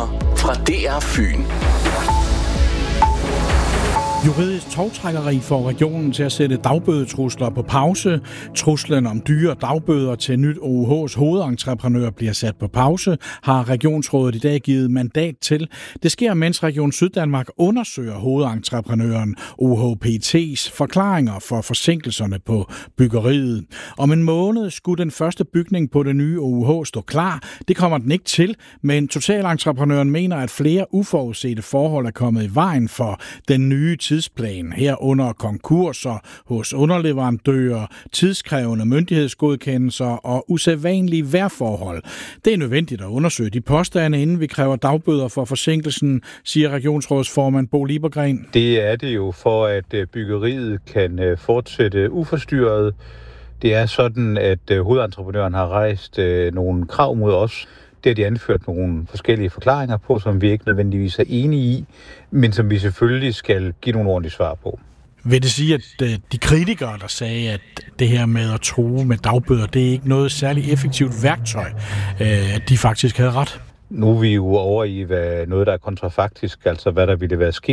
nyheder fra DR Fyn. Juridisk tovtrækkeri får regionen til at sætte dagbødetrusler på pause. Truslen om dyre dagbøder til nyt OUH's hovedentreprenør bliver sat på pause, har regionsrådet i dag givet mandat til. Det sker, mens Region Syddanmark undersøger hovedentreprenøren OUH-PT's forklaringer for forsinkelserne på byggeriet. Om en måned skulle den første bygning på det nye OUH stå klar. Det kommer den ikke til, men totalentreprenøren mener, at flere uforudsete forhold er kommet i vejen for den nye tidsplan, herunder konkurser hos underleverandører, tidskrævende myndighedsgodkendelser og usædvanlige vejrforhold. Det er nødvendigt at undersøge de påstande, inden vi kræver dagbøder for forsinkelsen, siger regionsrådsformand Bo Liebergren. Det er det jo for, at byggeriet kan fortsætte uforstyrret. Det er sådan, at hovedentreprenøren har rejst nogle krav mod os. Det har de anført nogle forskellige forklaringer på, som vi ikke nødvendigvis er enige i, men som vi selvfølgelig skal give nogle ordentlige svar på. Vil det sige, at de kritikere, der sagde, at det her med at true med dagbøder, det er ikke noget særligt effektivt værktøj, at de faktisk havde ret? Nu er vi jo over i noget, der er kontrafaktisk, altså hvad der ville være sket,